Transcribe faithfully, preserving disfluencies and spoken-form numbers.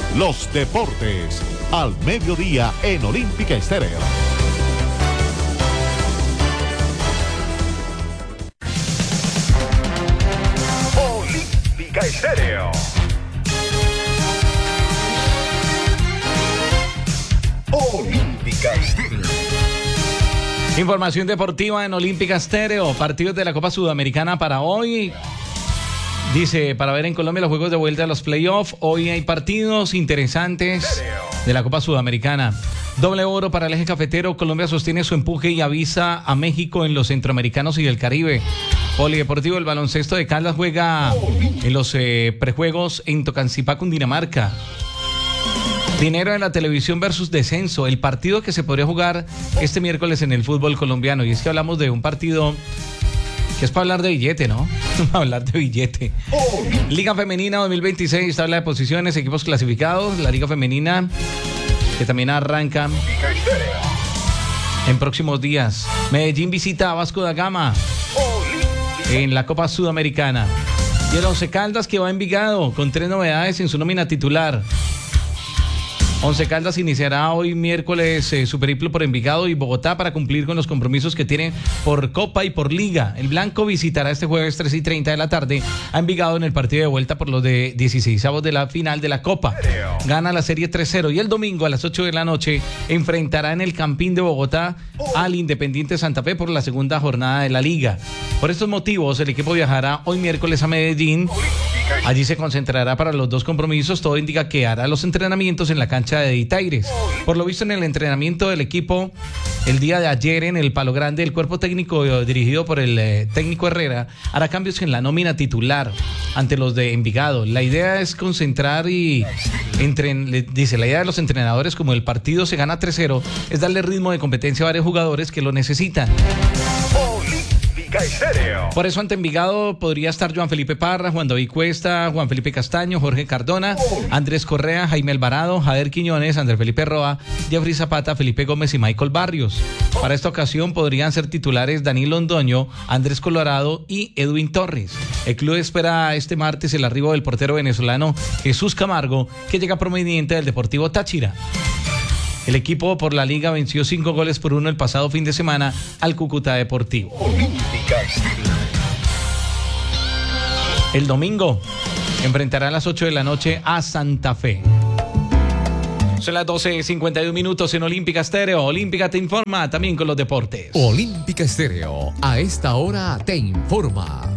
los deportes al mediodía en Olímpica Estéreo. Olímpica Estéreo. Olímpica Estéreo. Información deportiva en Olímpica Estéreo. Partidos de la Copa Sudamericana para hoy. Dice, para ver en Colombia los juegos de vuelta a los playoffs. Hoy hay partidos interesantes de la Copa Sudamericana. Doble oro para el eje cafetero. Colombia sostiene su empuje y avisa a México en los centroamericanos y el Caribe. Polideportivo, el baloncesto de Caldas juega en los eh, prejuegos en Tocancipá, Cundinamarca. Dinero en la televisión versus descenso. El partido que se podría jugar este miércoles en el fútbol colombiano. Y es que hablamos de un partido que es para hablar de billete, ¿no? Para hablar de billete. Liga Femenina dos mil veintiséis, tabla de posiciones, equipos clasificados. La Liga Femenina, que también arranca en próximos días. Medellín visita a Vasco da Gama en la Copa Sudamericana. Y el Once Caldas, que va a Envigado con tres novedades en su nómina titular. Once Caldas iniciará hoy miércoles eh, su periplo por Envigado y Bogotá para cumplir con los compromisos que tiene por Copa y por Liga. El Blanco visitará este jueves tres y treinta de la tarde a Envigado en el partido de vuelta por los de dieciseisavos de la final de la Copa. Gana la serie tres cero y el domingo a las ocho de la noche enfrentará en el Campín de Bogotá al Independiente Santa Fe por la segunda jornada de la Liga. Por estos motivos, el equipo viajará hoy miércoles a Medellín. Allí se concentrará para los dos compromisos. Todo indica que hará los entrenamientos en la cancha de Ditaires. Por lo visto, en el entrenamiento del equipo el día de ayer en el Palo Grande, el cuerpo técnico eh, dirigido por el eh, técnico Herrera hará cambios en la nómina titular ante los de Envigado. La idea es concentrar y entren, le, dice, la idea de los entrenadores, como el partido se gana tres cero, es darle ritmo de competencia a varios jugadores que lo necesitan. Por eso ante Envigado podría estar Joan Felipe Parra, Juan David Cuesta, Juan Felipe Castaño, Jorge Cardona, Andrés Correa, Jaime Alvarado, Jader Quiñones, Andrés Felipe Roa, Jeffrey Zapata, Felipe Gómez y Michael Barrios. Para esta ocasión podrían ser titulares Danilo Londoño, Andrés Colorado y Edwin Torres. El club espera este martes el arribo del portero venezolano Jesús Camargo, que llega proveniente del Deportivo Táchira. El equipo por la Liga venció cinco goles por uno el pasado fin de semana al Cúcuta Deportivo. El domingo enfrentará a las ocho de la noche a Santa Fe. Son las doce cincuenta y un minutos en Olímpica Estéreo. Olímpica te informa también con los deportes. Olímpica Estéreo, a esta hora te informa.